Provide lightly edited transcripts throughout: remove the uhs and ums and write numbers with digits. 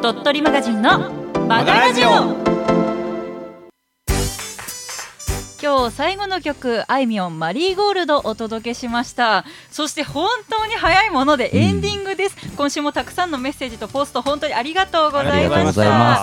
鳥取マガジンのマガラジオ。今日最後の曲、あいみょんマリーゴールドお届けしました。そして本当に早いものでエンディングです、今週もたくさんのメッセージとポスト本当にありがとうございました。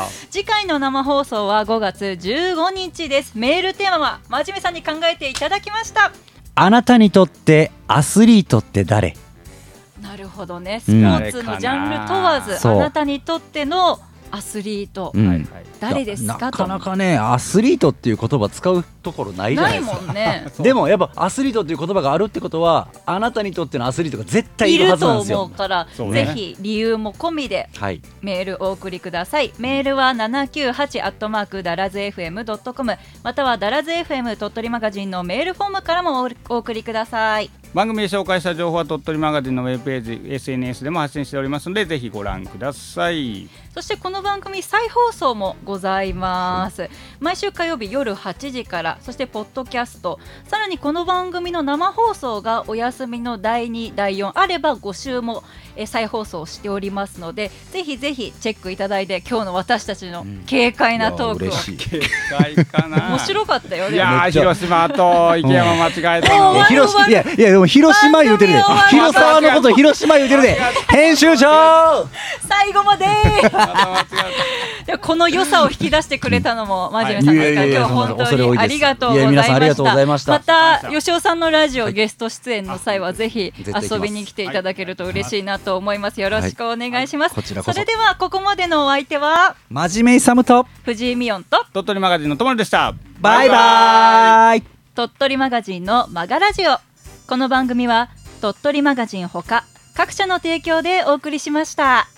次回の生放送は5月15日です。メールテーマは真面目さんに考えていただきました。 あなたにとってアスリートって誰？ なるほどね、スポーツのジャンル問わず、あなたにとってのアスリート、誰ですかと。 なかなかね、アスリートっていう言葉使うところないじゃないですか。 ないもんねでもやっぱアスリートっていう言葉があるってことは、あなたにとってのアスリートが絶対いるはずなんですよ。 いると思うから、ぜひ理由も込みでメールお送りください。メールは 798@darazfm.com またはダラズ FM 鳥取マガジンのメールフォームからもお送りください。 番組で紹介した情報は鳥取マガジンのウェブページ SNS でも発信しておりますので、ぜひご覧ください。 そしてこの番組再放送もございます。毎週火曜日夜8時から、そしてポッドキャスト、さらにこの番組の生放送がお休みの第2、第4あれば5週も再放送しておりますので、ぜひぜひチェックいただいて、今日の私たちの軽快なトークを、 軽快かな面白かったよね。 いや広島と池山間違えたの。 いやでも広島言うてるで、広沢のこと広島言うてるで、編集長最後まででこの良さを引き出してくれたのも真面目さんですから、今日本当にありがとうございました。また吉尾さんのラジオゲスト出演の際はぜひ遊びに来ていただけると嬉しいなと思います。よろしくお願いします。それではここまでのお相手は真面目イサムと藤井美音と鳥取マガジンのともりでした。 バイバイ。 鳥取マガジンのマガラジオ。この番組は鳥取マガジンほか各社の提供でお送りしました。